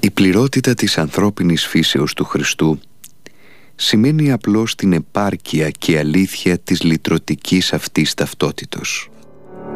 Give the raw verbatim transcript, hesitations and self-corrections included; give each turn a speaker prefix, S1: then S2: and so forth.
S1: Η πληρότητα της ανθρώπινης φύσεως του Χριστού σημαίνει απλώς την επάρκεια και αλήθεια της λυτρωτικής αυτής ταυτότητος.